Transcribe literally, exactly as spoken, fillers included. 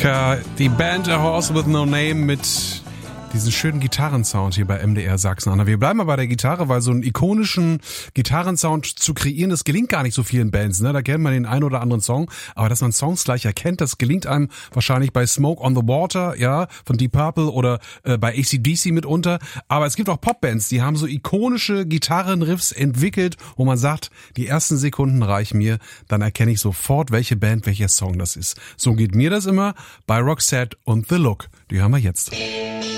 Klassiker, die Band A Horse With No Name mit diesen schönen Gitarrensound hier bei M D R Sachsen-Anhalt. Wir bleiben mal bei der Gitarre, weil so einen ikonischen Gitarrensound zu kreieren, das gelingt gar nicht so vielen Bands. Ne? Da kennt man den einen oder anderen Song, aber dass man Songs gleich erkennt, das gelingt einem wahrscheinlich bei Smoke on the Water, ja, von Deep Purple oder äh, bei A C D C mitunter. Aber es gibt auch Popbands, die haben so ikonische Gitarrenriffs entwickelt, wo man sagt, die ersten Sekunden reichen mir, dann erkenne ich sofort, welche Band, welcher Song das ist. So geht mir das immer bei Roxette und The Look. Die hören wir jetzt.